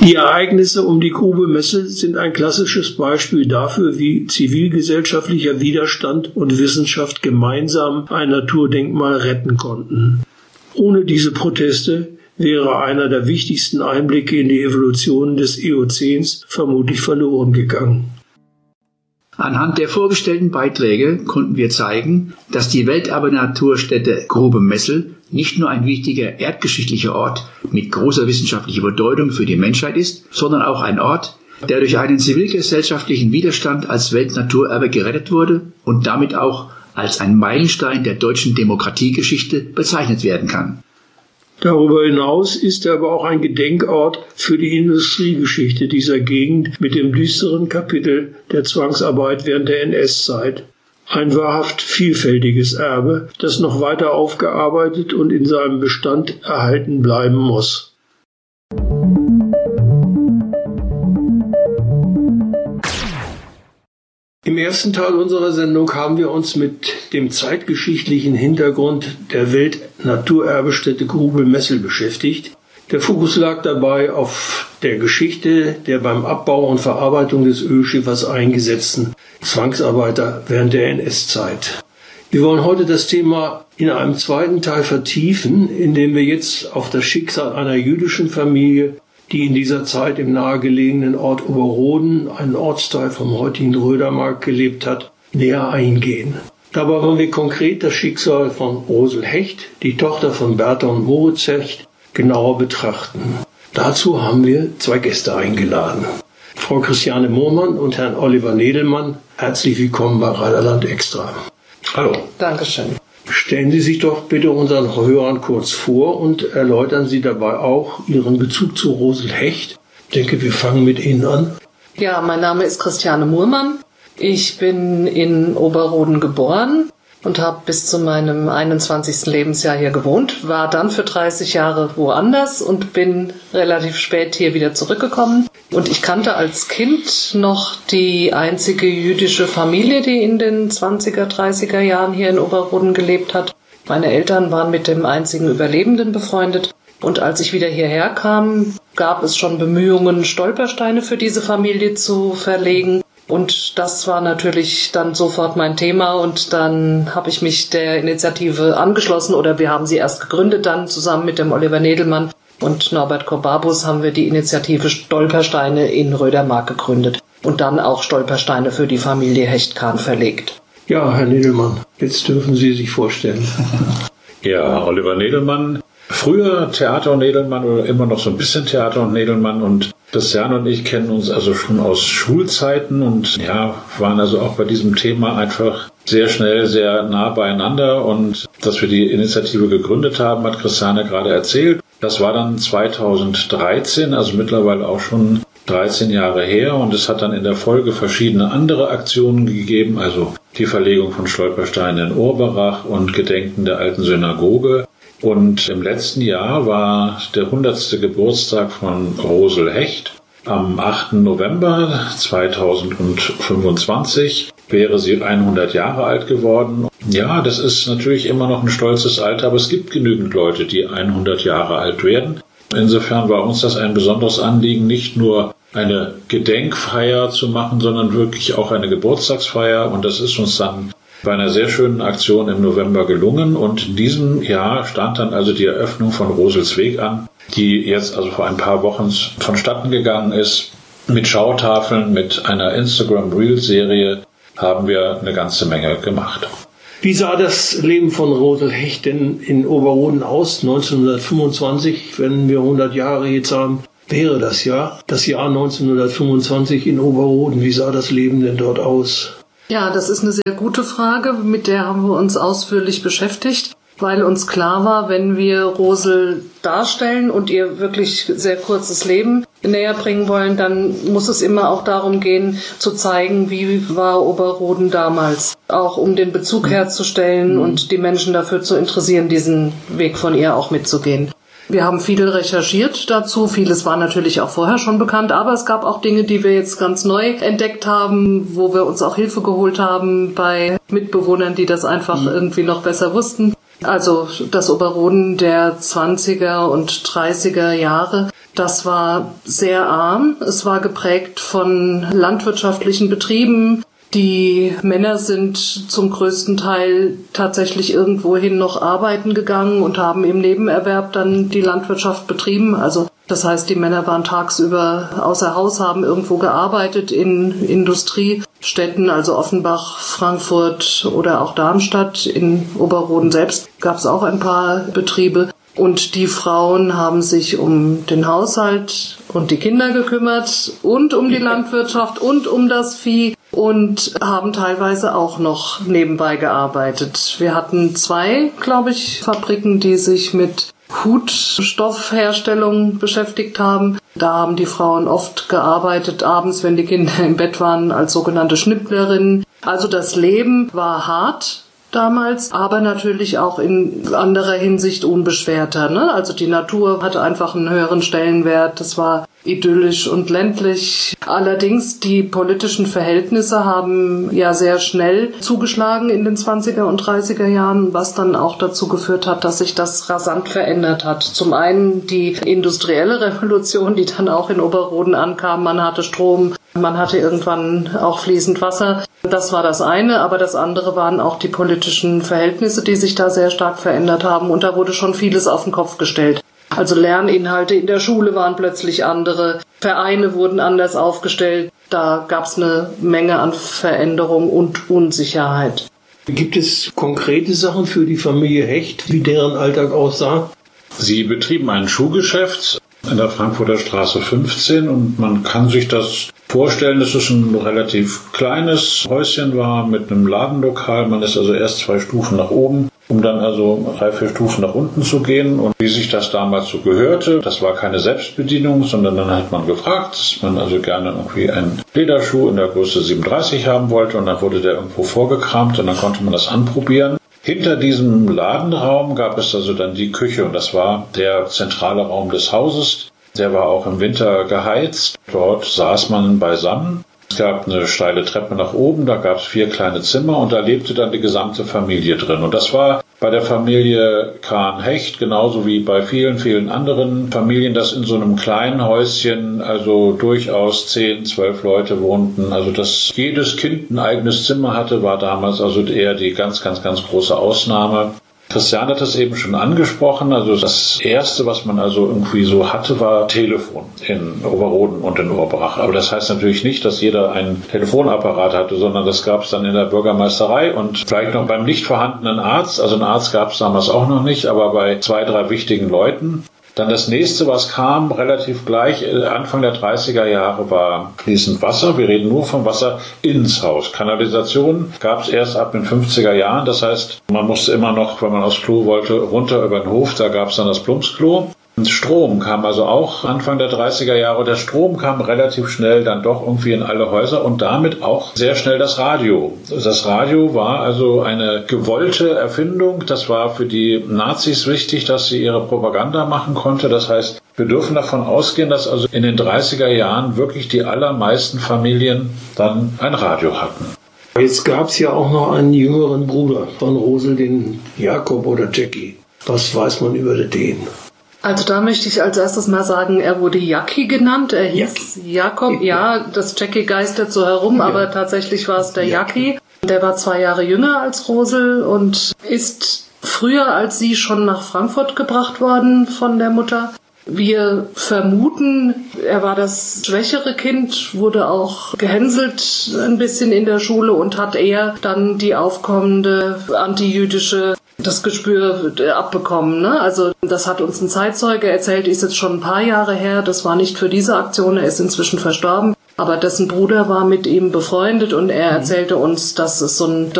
Die Ereignisse um die Grube Messel sind ein klassisches Beispiel dafür, wie zivilgesellschaftlicher Widerstand und Wissenschaft gemeinsam ein Naturdenkmal retten konnten. Ohne diese Proteste wäre einer der wichtigsten Einblicke in die Evolution des Eozäns vermutlich verloren gegangen. Anhand der vorgestellten Beiträge konnten wir zeigen, dass die Welterbe-Naturstätte Grube Messel nicht nur ein wichtiger erdgeschichtlicher Ort mit großer wissenschaftlicher Bedeutung für die Menschheit ist, sondern auch ein Ort, der durch einen zivilgesellschaftlichen Widerstand als Weltnaturerbe gerettet wurde und damit auch als ein Meilenstein der deutschen Demokratiegeschichte bezeichnet werden kann. Darüber hinaus ist er aber auch ein Gedenkort für die Industriegeschichte dieser Gegend mit dem düsteren Kapitel der Zwangsarbeit während der NS-Zeit. Ein wahrhaft vielfältiges Erbe, das noch weiter aufgearbeitet und in seinem Bestand erhalten bleiben muss. Im ersten Teil unserer Sendung haben wir uns mit dem zeitgeschichtlichen Hintergrund der Weltnaturerbestätte Grube Messel beschäftigt. Der Fokus lag dabei auf der Geschichte der beim Abbau und Verarbeitung des Ölschiffers eingesetzten Zwangsarbeiter während der NS-Zeit. Wir wollen heute das Thema in einem zweiten Teil vertiefen, indem wir jetzt auf das Schicksal einer jüdischen Familie, die in dieser Zeit im nahegelegenen Ort Oberroden, einen Ortsteil vom heutigen Rödermark, gelebt hat, näher eingehen. Dabei wollen wir konkret das Schicksal von Rosel Hecht, die Tochter von Bertha und Moritz Hecht, genauer betrachten. Dazu haben wir zwei Gäste eingeladen. Frau Christiane Moormann und Herrn Oliver Nedelmann, herzlich willkommen bei Rheinland Extra. Hallo. Dankeschön. Stellen Sie sich doch bitte unseren Hörern kurz vor und erläutern Sie dabei auch Ihren Bezug zu Rosel Hecht. Ich denke, wir fangen mit Ihnen an. Ja, mein Name ist Christiane Moormann. Ich bin in Oberroden geboren und habe bis zu meinem 21. Lebensjahr hier gewohnt, war dann für 30 Jahre woanders und bin relativ spät hier wieder zurückgekommen. Und ich kannte als Kind noch die einzige jüdische Familie, die in den 20er, 30er Jahren hier in Oberroden gelebt hat. Meine Eltern waren mit dem einzigen Überlebenden befreundet. Und als ich wieder hierher kam, gab es schon Bemühungen, Stolpersteine für diese Familie zu verlegen. Und das war natürlich dann sofort mein Thema und dann habe ich mich der Initiative angeschlossen oder wir haben sie erst gegründet dann zusammen mit dem Oliver Nedelmann und Norbert Korbabus haben wir die Initiative Stolpersteine in Rödermark gegründet und dann auch Stolpersteine für die Familie Hecht-Kahn verlegt. Ja, Herr Nedelmann, jetzt dürfen Sie sich vorstellen. Ja, Oliver Nedelmann, früher Theater und Nedelmann oder immer noch so ein bisschen Theater und Nedelmann und Christian und ich kennen uns also schon aus Schulzeiten und ja, waren also auch bei diesem Thema einfach sehr schnell, sehr nah beieinander und dass wir die Initiative gegründet haben, hat Christiane gerade erzählt. Das war dann 2013, also mittlerweile auch schon 13 Jahre her und es hat dann in der Folge verschiedene andere Aktionen gegeben, also die Verlegung von Stolpersteinen in Urberach und Gedenken der alten Synagoge. Und im letzten Jahr war der 100. Geburtstag von Rosel Hecht. Am 8. November 2025 wäre sie 100 Jahre alt geworden. Ja, das ist natürlich immer noch ein stolzes Alter, aber es gibt genügend Leute, die 100 Jahre alt werden. Insofern war uns das ein besonderes Anliegen, nicht nur eine Gedenkfeier zu machen, sondern wirklich auch eine Geburtstagsfeier. Und das ist uns dann bei einer sehr schönen Aktion im November gelungen und in diesem Jahr stand dann also die Eröffnung von Rosels Weg an, die jetzt also vor ein paar Wochen vonstatten gegangen ist. Mit Schautafeln, mit einer Instagram-Reel-Serie haben wir eine ganze Menge gemacht. Wie sah das Leben von Rosel Hecht denn in Oberroden aus 1925, wenn wir 100 Jahre jetzt haben? Wäre das Jahr 1925 in Oberroden. Wie sah das Leben denn dort aus? Ja, das ist eine sehr gute Frage, mit der haben wir uns ausführlich beschäftigt, weil uns klar war, wenn wir Rosel darstellen und ihr wirklich sehr kurzes Leben näher bringen wollen, dann muss es immer auch darum gehen, zu zeigen, wie war Oberroden damals, auch um den Bezug herzustellen und die Menschen dafür zu interessieren, diesen Weg von ihr auch mitzugehen. Wir haben viel recherchiert dazu, vieles war natürlich auch vorher schon bekannt, aber es gab auch Dinge, die wir jetzt ganz neu entdeckt haben, wo wir uns auch Hilfe geholt haben bei Mitbewohnern, die das einfach irgendwie noch besser wussten. Also das Oberroden der 20er und 30er Jahre Das war sehr arm. Es war geprägt von landwirtschaftlichen Betrieben. Die Männer sind zum größten Teil tatsächlich irgendwohin noch arbeiten gegangen und haben im Nebenerwerb dann die Landwirtschaft betrieben. Also das heißt, die Männer waren tagsüber außer Haus, haben irgendwo gearbeitet in Industriestädten, also Offenbach, Frankfurt oder auch Darmstadt. In Oberroden selbst gab es auch ein paar Betriebe. Und die Frauen haben sich um den Haushalt und die Kinder gekümmert und um die Landwirtschaft und um das Vieh und haben teilweise auch noch nebenbei gearbeitet. Wir hatten 2, glaube ich, Fabriken, die sich mit Hutstoffherstellung beschäftigt haben. Da haben die Frauen oft gearbeitet, abends, wenn die Kinder im Bett waren, als sogenannte Schnittlerinnen. Also das Leben war hart damals, aber natürlich auch in anderer Hinsicht unbeschwerter, ne? Also die Natur hatte einfach einen höheren Stellenwert, das war idyllisch und ländlich. Allerdings die politischen Verhältnisse haben ja sehr schnell zugeschlagen in den 20er und 30er Jahren, was dann auch dazu geführt hat, dass sich das rasant verändert hat. Zum einen die industrielle Revolution, die dann auch in Oberroden ankam, man hatte Strom, man hatte irgendwann auch fließend Wasser. Das war das eine, aber das andere waren auch die politischen Verhältnisse, die sich da sehr stark verändert haben. Und da wurde schon vieles auf den Kopf gestellt. Also Lerninhalte in der Schule waren plötzlich andere, Vereine wurden anders aufgestellt. Da gab es eine Menge an Veränderung und Unsicherheit. Gibt es konkrete Sachen für die Familie Hecht, wie deren Alltag aussah? Sie betrieben ein Schuhgeschäft in der Frankfurter Straße 15 und man kann sich das vorstellen, dass es ein relativ kleines Häuschen war mit einem Ladenlokal. Man ist also erst 2 Stufen nach oben, um dann also 3, 4 Stufen nach unten zu gehen. Und wie sich das damals so gehörte, das war keine Selbstbedienung, sondern dann hat man gefragt, dass man also gerne irgendwie einen Lederschuh in der Größe 37 haben wollte und dann wurde der irgendwo vorgekramt und dann konnte man das anprobieren. Hinter diesem Ladenraum gab es also dann die Küche und das war der zentrale Raum des Hauses. Der war auch im Winter geheizt. Dort saß man beisammen. Es gab eine steile Treppe nach oben, da gab es 4 kleine Zimmer und da lebte dann die gesamte Familie drin. Und das war bei der Familie Kahn-Hecht genauso wie bei vielen, vielen anderen Familien, dass in so einem kleinen Häuschen also durchaus 10, 12 Leute wohnten. Also dass jedes Kind ein eigenes Zimmer hatte, war damals also eher die ganz, ganz, ganz große Ausnahme. Christian hat es eben schon angesprochen, also das Erste, was man also irgendwie so hatte, war Telefon in Oberroden und in Urbrach. Aber das heißt natürlich nicht, dass jeder einen Telefonapparat hatte, sondern das gab es dann in der Bürgermeisterei und vielleicht noch beim nicht vorhandenen Arzt. Also einen Arzt gab es damals auch noch nicht, aber bei 2, 3 wichtigen Leuten. Dann das nächste, was kam, relativ gleich, Anfang der 30er Jahre, war fließend Wasser. Wir reden nur vom Wasser ins Haus. Kanalisation gab es erst ab den 50er Jahren. Das heißt, man musste immer noch, wenn man aufs Klo wollte, runter über den Hof. Da gab es dann das Plumpsklo. Und Strom kam also auch Anfang der 30er Jahre. Der Strom kam relativ schnell dann doch irgendwie in alle Häuser und damit auch sehr schnell das Radio. Das Radio war also eine gewollte Erfindung. Das war für die Nazis wichtig, dass sie ihre Propaganda machen konnte. Das heißt, wir dürfen davon ausgehen, dass also in den 30er Jahren wirklich die allermeisten Familien dann ein Radio hatten. Jetzt gab es ja auch noch einen jüngeren Bruder von Rosel, den Jakob oder Jackie. Was weiß man über den? Also da möchte ich als erstes mal sagen, er wurde Jackie genannt, er hieß Jakob, ja, das Jackie geistert so herum, aber tatsächlich war es der Jackie. Der war 2 Jahre jünger als Rosel und ist früher als sie schon nach Frankfurt gebracht worden von der Mutter. Wir vermuten, er war das schwächere Kind, wurde auch gehänselt ein bisschen in der Schule und hat eher dann die aufkommende antijüdische das Gespür abbekommen, ne? Also das hat uns ein Zeitzeuge erzählt, ist jetzt schon ein paar Jahre her, das war nicht für diese Aktion, er ist inzwischen verstorben, aber dessen Bruder war mit ihm befreundet und er erzählte uns, dass es so ein